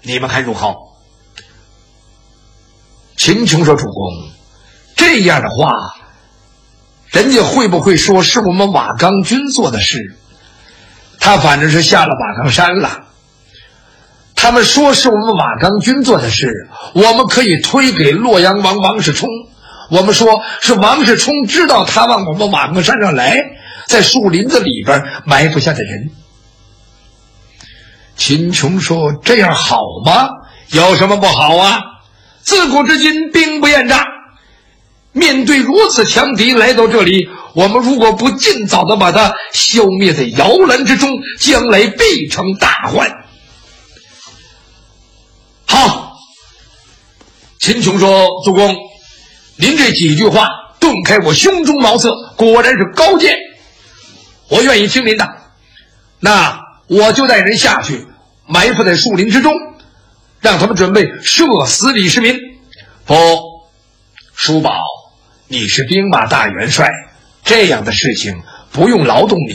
你们看如何？”秦琼说：“主公，这样的话，人家会不会说是我们瓦岗军做的事？他反正是下了瓦岗山了。他们说是我们瓦岗军做的事，我们可以推给洛阳王王世充。我们说是王世充知道他往我们瓦岗山上来，在树林子里边埋伏下的人。”秦琼说：“这样好吗？有什么不好啊？自古至今兵不厌诈，面对如此强敌来到这里，我们如果不尽早的把他消灭在摇篮之中，将来必成大患。”好，秦琼说：“主公，您这几句话顿开我胸中茅塞，果然是高见，我愿意听您的。那我就带人下去，埋伏在树林之中，让他们准备射死李世民。不，叔宝，你是兵马大元帅，这样的事情不用劳动你。